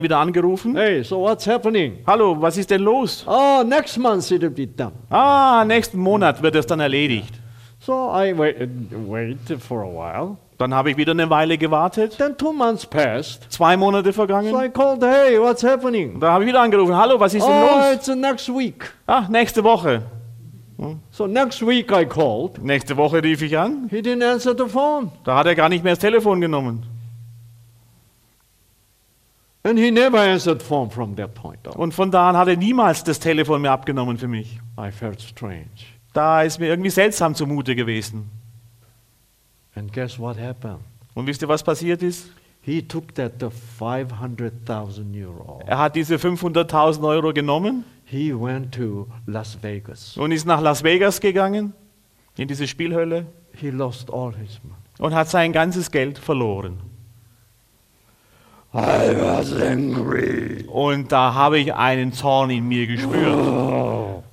wieder angerufen. Hey, so what's happening? Hallo, was ist denn los? Oh, next month it'll be done. Nächsten Monat wird es dann erledigt. So I waited for a while. Dann habe ich wieder eine Weile gewartet. Then 2 months passed. 2 Monate So vergangen. I called, hey, what's happening? Da habe ich wieder angerufen. Hallo, was ist denn Oh, los? it's next week. Nächste Woche. So next week I called. Nächste Woche rief ich an. He didn't answer the phone. Da hat er gar nicht mehr das Telefon genommen. And he never answered the phone from that point on. Und von da an hat er niemals das Telefon mehr abgenommen für mich. I felt strange. Da ist mir irgendwie seltsam zumute gewesen. And guess what happened? Und wisst ihr, was passiert ist? He took that the 500,000 euro. Er hat diese 500.000 Euro genommen He went to Las Vegas. und ist nach Las Vegas gegangen, in diese Spielhölle, He lost all his money. und hat sein ganzes Geld verloren. I was angry. Und da habe ich einen Zorn in mir gespürt.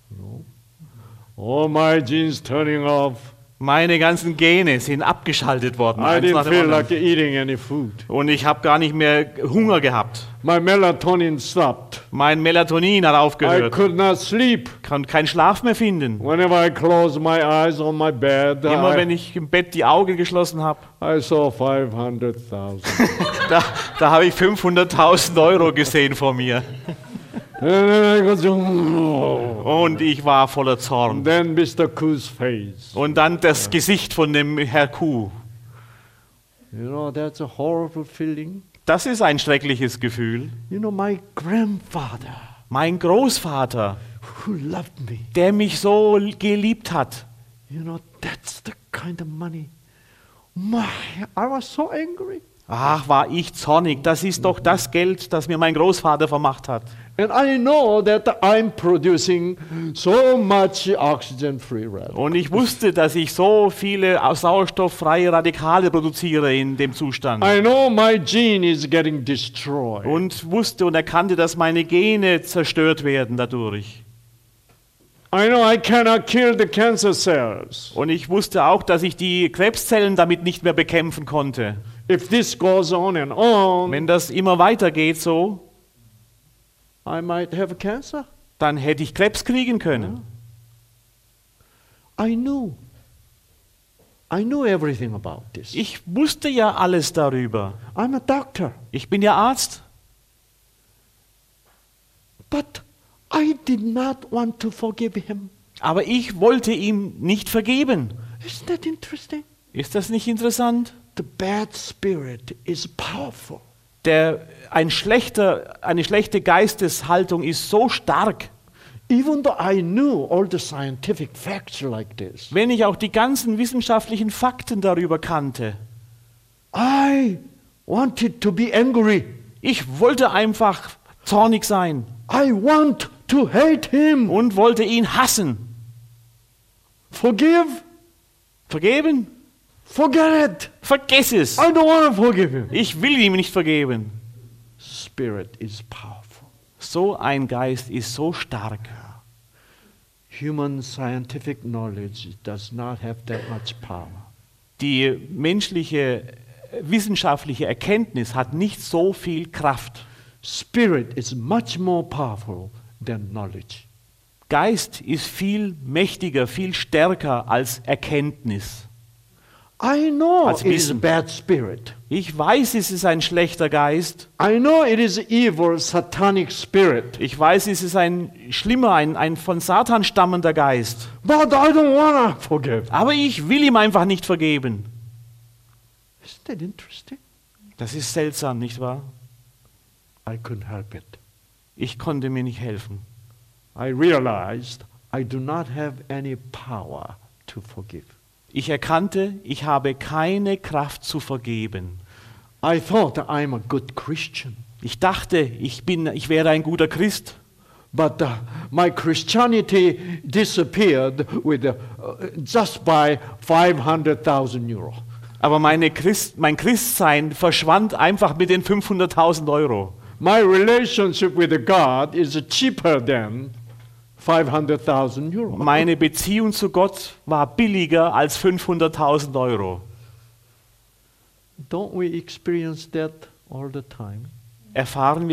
All my genes turning off. Meine ganzen Gene sind abgeschaltet worden. I eins nach didn't dem feel anderen. like eating any food. Und ich habe gar nicht mehr Hunger gehabt. My melatonin stopped. Mein Melatonin hat I aufgehört. could not sleep. Kann keinen Schlaf mehr finden. Whenever I closed my eyes on my bed, Immer wenn ich im Bett die Augen geschlossen habe, I saw 500,000. da habe ich 500.000 Euro gesehen vor mir. And then I go, oh. Und ich war voller Zorn. Then Mr. Ku's face. Und dann das Gesicht von dem Herr Kuh. You know, that's a horrible feeling. Das ist ein schreckliches Gefühl. You know, my grandfather, Mein Großvater, who loved me, der mich so geliebt hat. you know, that's the kind of money. I was so angry. Ach, war ich zornig. Das ist doch das Geld, das mir mein Großvater vermacht hat. And I know that I'm producing so much oxygen-free radicals. Und ich wusste, dass ich so viele sauerstofffreie Radikale produziere in dem Zustand. I know my gene is getting destroyed. Und wusste und erkannte, dass meine Gene zerstört werden dadurch. I know I cannot kill the cancer cells. Und ich wusste auch, dass ich die Krebszellen damit nicht mehr bekämpfen konnte. If this goes on and on, Wenn das immer weitergeht so, I might have cancer. dann hätte ich Krebs kriegen können. I knew everything about this. Ich wusste ja alles darüber. I'm a doctor. Ich bin ja Arzt. But I did not want to forgive him. Aber ich wollte ihm nicht vergeben. Isn't that interesting? Ist das nicht interessant? The bad spirit is powerful. Eine schlechte Geisteshaltung ist so stark. Even though I knew all the scientific facts like this, Wenn ich auch die ganzen wissenschaftlichen Fakten darüber kannte. I wanted to be angry. Ich wollte einfach zornig sein I want to hate him. und wollte ihn hassen. Forgive? Vergeben? Forget it. Vergiss es. I don't want to forgive him. Ich will ihm nicht vergeben. Spirit is powerful. So ein Geist ist so stark. Human scientific knowledge does not have that much power. Die menschliche wissenschaftliche Erkenntnis hat nicht so viel Kraft. Spirit is much more powerful than knowledge. Geist ist viel mächtiger, viel stärker als Erkenntnis. I know Als it is a Wissen. bad spirit. Ich weiß, es ist ein schlechter Geist. I know it is evil, satanic spirit. Ich weiß, es ist ein schlimmer, ein von Satan stammender Geist. But I don't want to forgive. Aber ich will ihm einfach nicht vergeben. Isn't that interesting? Das ist seltsam, nicht wahr? I couldn't help it. Ich konnte mir nicht helfen. I realized I do not have any power to forgive. Ich erkannte, ich habe keine Kraft zu vergeben. I thought I'm a good Christian. Ich dachte, ich wäre ein guter Christ. But my Christianity disappeared just by 500,000 euro. Aber mein Christsein verschwand einfach mit den 500.000 Euro. My relationship with God is cheaper than 500,000 euro. Meine Beziehung zu Gott war billiger als 500.000 Euro. Don't we experience that all the time? erfahren